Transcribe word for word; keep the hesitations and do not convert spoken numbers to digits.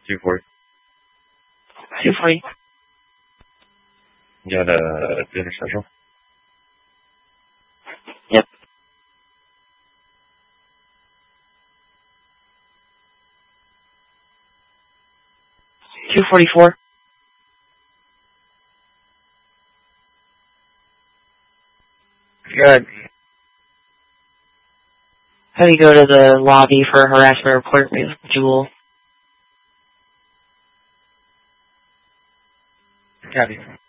two forty. two forty. You got a dinner special? Yep. two forty-four. Good. Have you go to the lobby for a harassment report with Jewel? Copy.